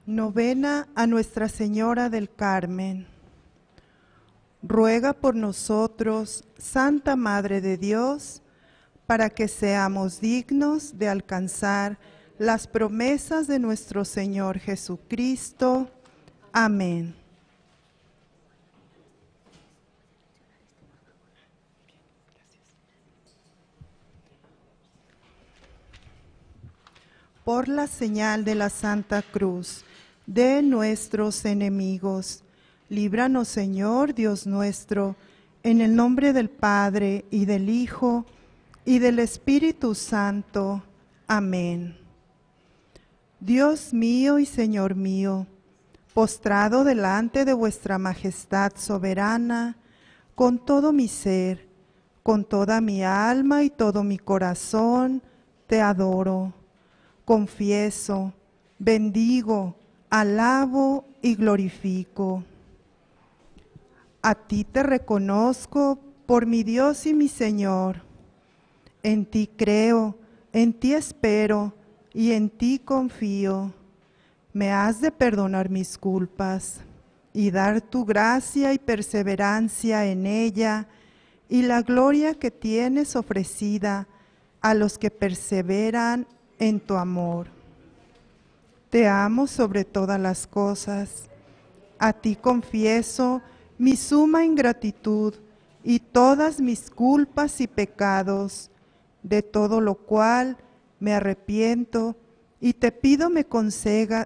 Novena a Nuestra Señora del Carmen. Ruega por nosotros, Santa Madre de Dios, para que seamos dignos de alcanzar las promesas de nuestro Señor Jesucristo. Amén. Por la señal de la Santa Cruz de nuestros enemigos, líbranos, Señor Dios nuestro, en el nombre del Padre, y del Hijo, y del Espíritu Santo. Amén. Dios mío y Señor mío, postrado delante de vuestra majestad soberana, con todo mi ser, con toda mi alma y todo mi corazón, te adoro. Confieso, bendigo, alabo y glorifico. A ti te reconozco por mi Dios y mi Señor. En ti creo, en ti espero y en ti confío. Me has de perdonar mis culpas y dar tu gracia y perseverancia en ella y la gloria que tienes ofrecida a los que perseveran en tu amor. Te amo sobre todas las cosas. A ti confieso mi suma ingratitud y todas mis culpas y pecados, de todo lo cual me arrepiento y te pido me concedas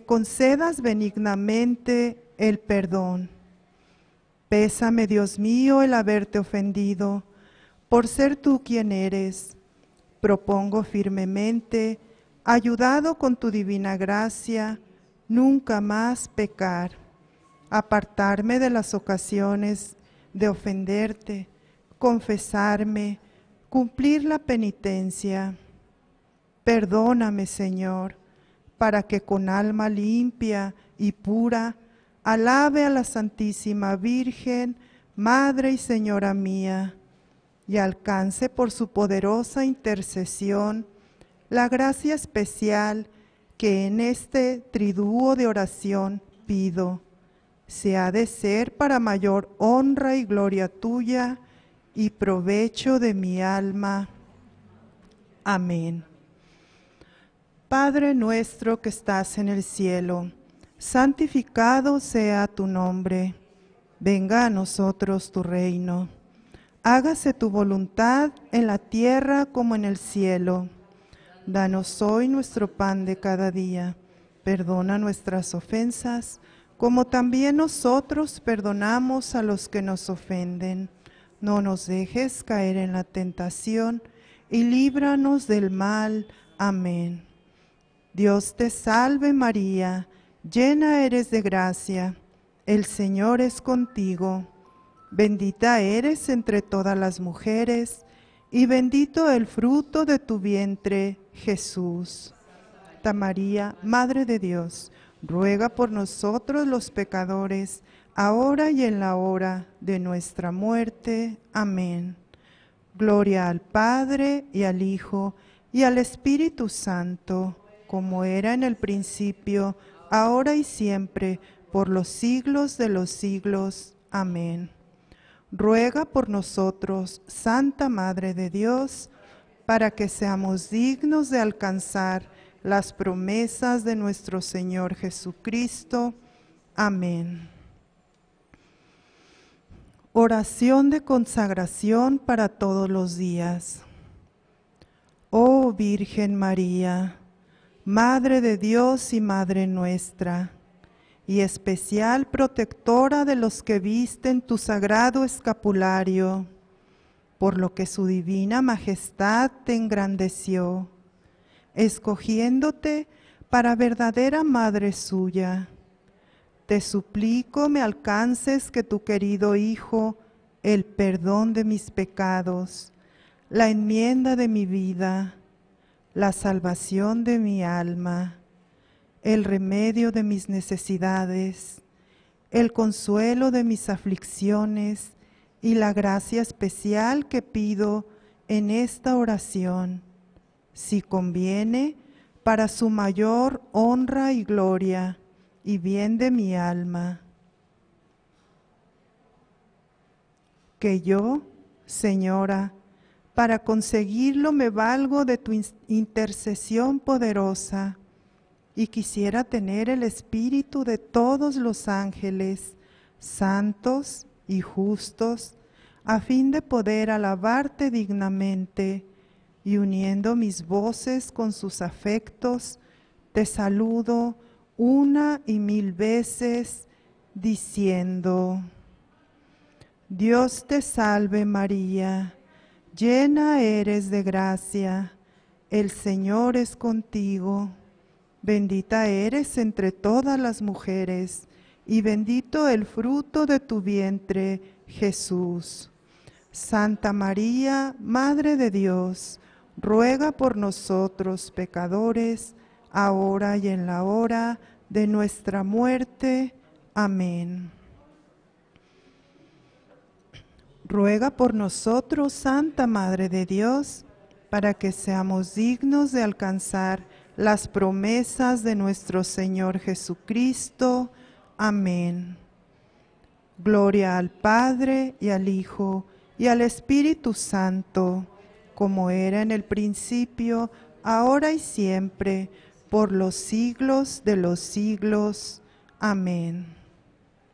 benignamente el perdón. Pésame, Dios mío, el haberte ofendido, por ser tú quien eres. Propongo firmemente, ayudado con tu divina gracia, nunca más pecar, apartarme de las ocasiones de ofenderte, confesarme, cumplir la penitencia. Perdóname, Señor, para que con alma limpia y pura alabe a la Santísima Virgen, Madre y Señora mía, y alcance por su poderosa intercesión la gracia especial que en este triduo de oración pido. Se ha de ser para mayor honra y gloria tuya y provecho de mi alma. Amén. Padre nuestro que estás en el cielo, santificado sea tu nombre. Venga a nosotros tu reino. Hágase tu voluntad en la tierra como en el cielo. Danos hoy nuestro pan de cada día. Perdona nuestras ofensas, como también nosotros perdonamos a los que nos ofenden. No nos dejes caer en la tentación, y líbranos del mal. Amén. Dios te salve María, llena eres de gracia, el Señor es contigo. Bendita eres entre todas las mujeres, y bendito el fruto de tu vientre, Jesús. Santa María, Madre de Dios, ruega por nosotros los pecadores, ahora y en la hora de nuestra muerte. Amén. Gloria al Padre, y al Hijo, y al Espíritu Santo, como era en el principio, ahora y siempre, por los siglos de los siglos. Amén. Ruega por nosotros, Santa Madre de Dios, para que seamos dignos de alcanzar las promesas de nuestro Señor Jesucristo. Amén. Oración de consagración para todos los días. Oh Virgen María, Madre de Dios y Madre nuestra, y especial protectora de los que visten tu sagrado escapulario, por lo que su divina majestad te engrandeció, escogiéndote para verdadera madre suya. Te suplico me alcances que tu querido Hijo, el perdón de mis pecados, la enmienda de mi vida, la salvación de mi alma, el remedio de mis necesidades, el consuelo de mis aflicciones y la gracia especial que pido en esta oración, si conviene, para su mayor honra y gloria, y bien de mi alma. Que yo, Señora, para conseguirlo me valgo de tu intercesión poderosa, y quisiera tener el espíritu de todos los ángeles, santos y justos, a fin de poder alabarte dignamente, y uniendo mis voces con sus afectos, te saludo una y mil veces, diciendo: Dios te salve María, llena eres de gracia, el Señor es contigo. Bendita eres entre todas las mujeres, y bendito el fruto de tu vientre, Jesús. Santa María, Madre de Dios, ruega por nosotros pecadores, ahora y en la hora de nuestra muerte. Amén. Ruega por nosotros, Santa Madre de Dios, para que seamos dignos de alcanzar las promesas de nuestro Señor Jesucristo. Amén. Gloria al Padre, y al Hijo, y al Espíritu Santo, como era en el principio, ahora y siempre, por los siglos de los siglos. Amén.